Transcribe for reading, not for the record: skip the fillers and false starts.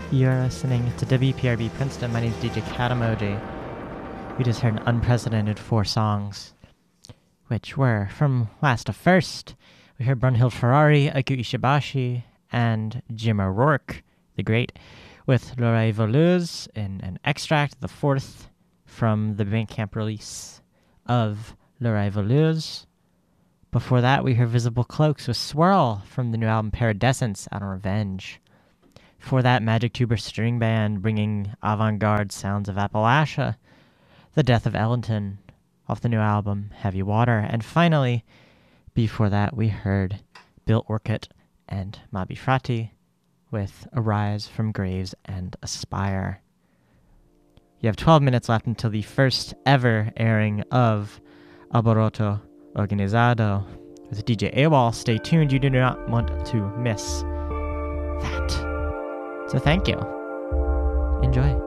You're listening to WPRB Princeton. My name is DJ Katamoji. We just heard an unprecedented 4 songs, which were from last to first. We heard Brunhild Ferrari, Aiku Ishibashi, and Jim O'Rourke, the Great, with L'Oreille Voleuse in an extract, the 4th from the Bandcamp release of L'Oreille Voleuse. Before that, we heard Visible Cloaks with Swirl from the new album Paradescence out on Revenge. Before that, Magic Tuber String Band bringing avant-garde sounds of Appalachia, The Death of Ellington off the new album Heavy Water. And finally, before that, we heard Bill Orcutt and Mabi Frati with Arise from Graves and Aspire. You have 12 minutes left until the first ever airing of Alboroto Organizado with DJ AWOL. Stay tuned, you do not want to miss that. So thank you. Enjoy.